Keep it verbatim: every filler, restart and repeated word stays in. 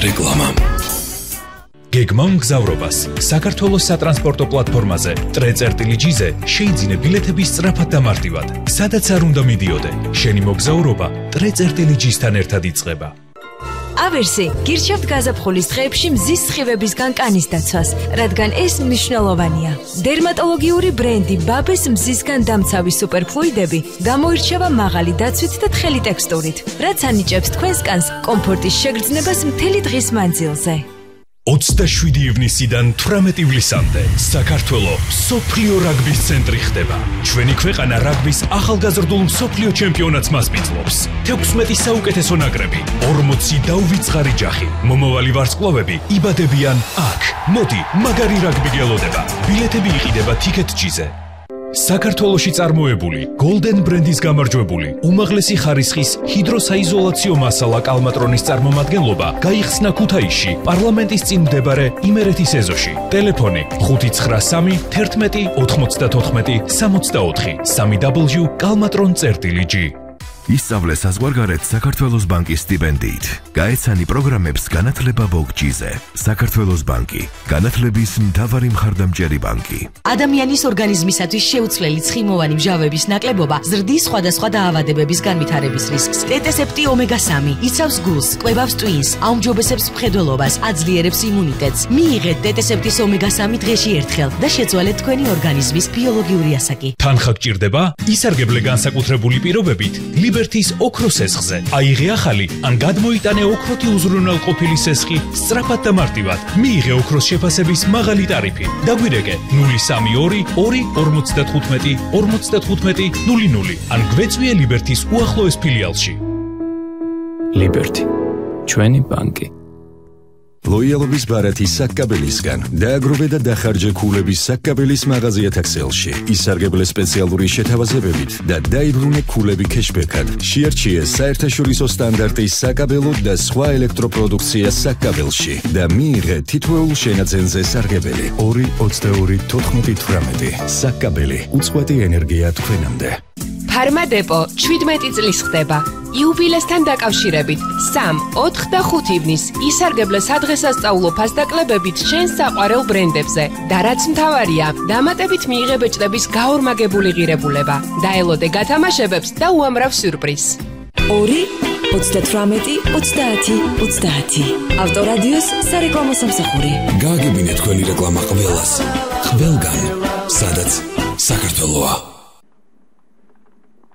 რეკლამა. გეგმა მგზავრობას საქართველოს სატრანსპორტო პლატფორმაზე ტრე-წერტილი ჯიზე შეიძინე ბილეთების სწრაფად და მარტივად. სადაც არ უნდა მიდიოდე, შენი მოგზაურობა ტრე-წერტილი ჯისთან ერთად იწყება. ავერსი გირჩევთ გაზაფხულის დღეებში მზის სხივებისგან კანის დაცვას, რადგან ეს მნიშვნელოვანია. დერმატოლოგიური ბრენდი ბაბეს მზისგან დამცავი სუპერფლუიდები გამოირჩევა მაღალი დაცვით და თხელი ტექსტურით, რაც ანიჭებს თქვენს კანს კომფორტის შეგრძნებას მთელი დღის მანძილზე. ოცდაშვიდი ივნისიდან თვრამეტი ივლისამდე საქართველო მსოფლიო რაგბის ცენტრი ხდება. ჩვენი ქვეყანა რაგბის ახალგაზრდულ მსოფლიო ჩემპიონატს მასპინძლობს. თექვსმეტი საუკეთესო ნაკრები, ორმოცი დაუვიწყარი ჯახი. მომავალი ვარსკვლავები იბადებიან აქ. მოდი, მაგარი რაგბი გელოდება. ბილეთები იყიდება TicketJiz-ზე. საქართველოში წარმოებული Golden ბრენდის გამარჯვებული უმაღლესი ხარისხის ჰიდროსაიზოლაციო მასალა კალმატრონის წარმომადგენლობა გაიხსნა ქუთაისში პარლამენტის წინ მდებარე იმერეთის ეზოში. ტელეფონი ხუთი ცხრა სამი თერთმეტი ოთხმოცდათოთხმეტი სამოცდაოთხი სამი დაბლიუ კალმატრონ წერტილი ჯი. ისწავლე საზღვარგარეთ საქართველოს ბანკის სტიპენდიით. გაეცანი პროგრამებს განათლება ბოგჯიზე. საქართველოს ბანკი, განათლების მთავარი მხარდამჭერი ბანკი. ადამიანის ორგანიზმისათვის შეუცვლელი ცხიმოვანი მჟავების ნაკლებობა ზრდის სხვადასხვა დაავადებების განვითარების რისკს. ტეტესეპტი ომეგა სამი იცავს გულს, კვებავს ტვინს, აუმჯობესებს მხედველობას, აძლიერებს იმუნიტეტს. მიიღეთ ტეტესეპტის ომეგა სამი დღეში ერთხელ და შეცვალეთ თქვენი ორგანიზმის ბიოლოგიური ასაკი. თანხა გჭირდება? ისარგებლე განსაკუთრებული პირობებით ლიბერთის ოქროს სესხზე. აიღე ახალი ან გადმოიტანე ოქროთი უზრუნველყოფილი სესხი სწრაფად და მარტივად. მიიღე ოქროს შეფასების მაღალი ტარიფი. დაგვირეკე ნული სამი ორი ორი ორმოცდათხუთმეტი ორმოცდათხუთმეტი ნული ნული ან გვეწვიე ლიბერთის უახლოეს ფილიალში. ლიბერთი, ჩვენი ბანკი. ლოიალობის ბარათი საკკაბელისგან დააგროვე და დახარჯე ქულების საკკაბელის მაღაზიათა ქსელში. ისარგებლე სპეციალური შეთავაზებებით და დაიბრუნე ქულები ქეშბექად. შეარჩიე საერთაშორისო სტანდარტის საკაბელო და სხვა ელექტროპროდუქცია საკკაბელში და მიიღე თითოეულ შენაძენზე სარგებელი. ორი ოცდაორი თოთხმეტი თვრამეტი საკკაბელი უწყვეტი ენერგია თქვენამდე. ფარმადეპო შვიდმეტი წლის ხდება. იუბილესთან დაკავშირებით სამ, ოთხ და ხუთი ივნის ისარგებლე სადღესასწაულო ფასდაკლებებით შენს საყვარელ ბრენდებზე და რაც მთავარია, დამატებით მიიღე ბეჭდების გაორმაგებული ღირებულება. დაელოდე გათამაშებებს და უამრავ სიურპრიზს. ორი ოცდათვრამეტი ოცდაათი ოცდაათი ავტორადიოს სარეკლამო სამსახური. გააგებინე თქვენი რეკლამა ყველას, ყველგან, სადაც საქართველოა.